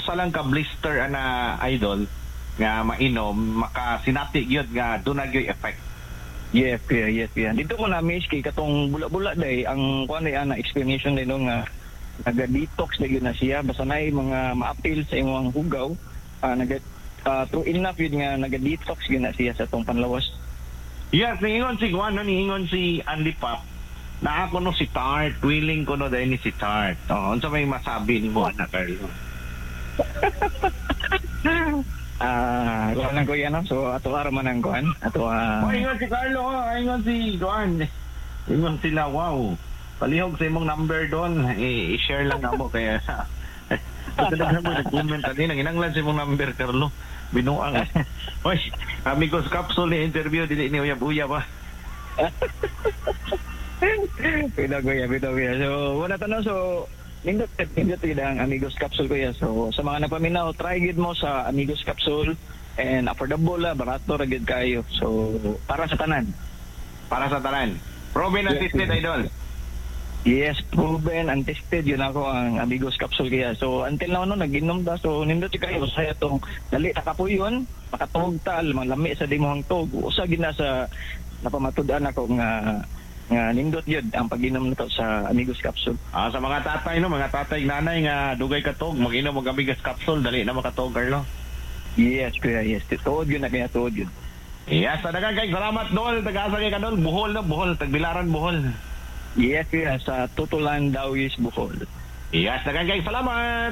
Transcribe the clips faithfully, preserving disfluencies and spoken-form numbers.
usa lang ka blister ana idol nga mainom makasinati gyud nga dunay gyud effect. Yes, yeah, yes, yeah. Dito ko na miss kay katong bula-bula day ang kuan ay ana explanation din no nga naga-detox na yun na siya basta na mga ma-appeal sa imong hugaw uh, naga uh, true enough yun nga naga-detox yun na siya sa tong panlawas. Yes, niingon si Juan, no, niingon si Andy Pop na ako no si Tart, willing ko no dahil ni si Tart. Oh, unsa may masabi ni mo na Carlo? Ah, uh, wala ko yan no. So ato ara man ang kuan, ato uh... oh, ingon si Carlo, oh, ingon si Juan. Ingon sila, wow. Palihog sa imong number doon, eh, i-share lang na mo kaya kasi na mo nag-comment kanina, ginanglan sa imong number Carlo. Binuang. Oy, amigos capsule ni interview dili ni uyab-uyab pa. Pinagoya, pinagoya. So, wala tanong. So, nindot, nindot yun ang Amigos Capsule ko yan. So, sa mga napaminaw, try gid mo sa Amigos Capsule. And affordable, ah, barato, ragid kayo. So, para sa tanan. Para sa tanan. Proven and tested, idol. Yes, proven and tested. Yun ako ang Amigos Capsule kaya. So, until now, no, nag-inom ta. So, nindot yun kayo. Saya itong dali, takapuyon. Makatawag tal, malami sa dimuhang tog. Usa gina sa napamatudan ako nga nga nindot yun ang pag-inom nito sa Amigos Capsule. Ah, sa mga tatay no, mga tatay nanay nga dugay katog, mag-inom og Amigos Capsule dali na makatog Carlo. Yes, kuya, yes. Tuod yun na kaya tuod yun. Yes, talaga kay salamat Dol, taga-asa kay Kadol, Bohol no, Bohol, Tagbilaran Bohol. Yes, kuya, sa Tutulan Dawis Bohol. Yes, talaga kay salamat.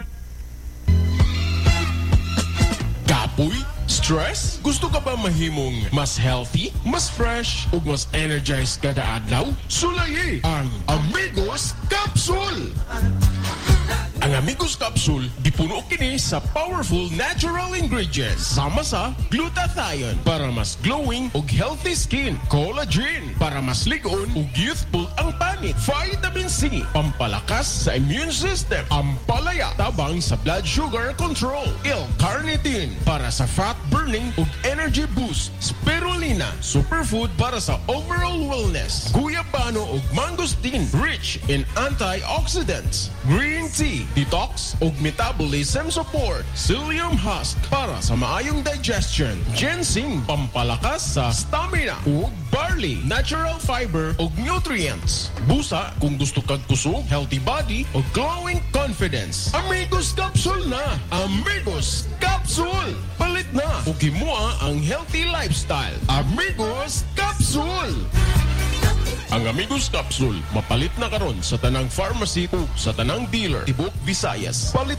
Kapoy? Stress? Gusto ka ba mahimong mas healthy, mas fresh, ug mas energized kada adlaw? Sulayi ang Amigos Capsule! Ang Amigos Capsule, gipuno kini sa powerful natural ingredients. Sama sa glutathione para mas glowing ug healthy skin, collagen para mas ligon ug youthful ang panit, vitamin C pampalakas sa immune system, ampalaya tabang sa blood sugar control, L-carnitine para sa fat burning ug energy boost, spirulina superfood para sa overall wellness, guyabano ug mangosteen rich in antioxidants, green tea detox ug metabolism support, psyllium husk para sa maayong digestion, ginseng pampalakas sa stamina ug barley natural fiber ug nutrients. Busa kung gusto kag kusog, healthy body ug glowing confidence. Amigos Capsule na! Amigos Capsule! Palit na ug himua ang healthy lifestyle. Amigos Capsule! Ang Amigos Capsule mapalit na karon sa tanang pharmacy o sa tanang dealer tibok Visayas. Palit